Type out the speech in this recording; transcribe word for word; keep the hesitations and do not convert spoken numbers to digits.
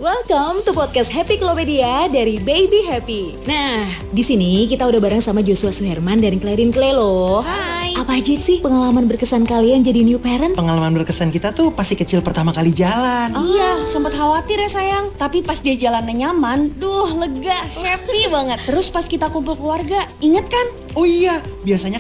Welcome to podcast Happy Klopedia dari Baby Happy. Nah, di sini kita udah bareng sama Joshua Suherman dan Clarin Clay loh. Hai. Apa aja sih pengalaman berkesan kalian jadi new parent? Pengalaman berkesan kita tuh pasti kecil pertama kali jalan. Oh. Iya, sempat khawatir ya sayang. Tapi pas dia jalannya nyaman, duh lega, happy banget. Terus pas kita kumpul keluarga, inget kan? Oh iya, biasanya